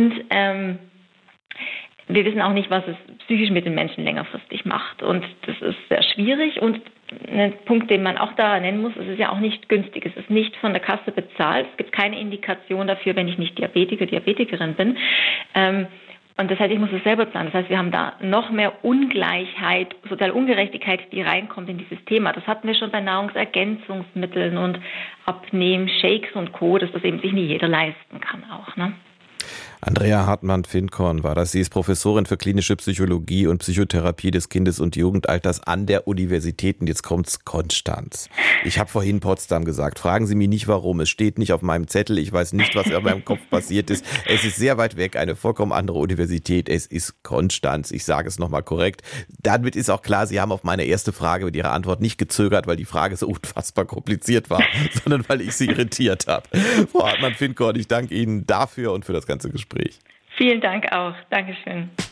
Und wir wissen auch nicht, was es psychisch mit den Menschen längerfristig macht. Und das ist sehr schwierig. Und ein Punkt, den man auch da nennen muss, es ist ja auch nicht günstig. Es ist nicht von der Kasse bezahlt. Es gibt keine Indikation dafür, wenn ich nicht Diabetiker, Diabetikerin bin. Und das heißt, ich muss es selber zahlen. Das heißt, wir haben da noch mehr Ungleichheit, soziale Ungerechtigkeit, die reinkommt in dieses Thema. Das hatten wir schon bei Nahrungsergänzungsmitteln und Abnehmen-Shakes und Co., dass das eben sich nie jeder leisten kann auch, ne? Andrea Hartmann-Finkorn war das. Sie ist Professorin für klinische Psychologie und Psychotherapie des Kindes- und Jugendalters an der Universität. Und jetzt kommt's Konstanz. Ich habe vorhin Potsdam gesagt. Fragen Sie mich nicht, warum. Es steht nicht auf meinem Zettel. Ich weiß nicht, was in meinem Kopf passiert ist. Es ist sehr weit weg, eine vollkommen andere Universität. Es ist Konstanz. Ich sage es nochmal korrekt. Damit ist auch klar, Sie haben auf meine erste Frage mit Ihrer Antwort nicht gezögert, weil die Frage so unfassbar kompliziert war, sondern weil ich Sie irritiert habe. Frau Hartmann-Finkorn, ich danke Ihnen dafür und für das ganze Gespräch. Vielen Dank auch. Dankeschön.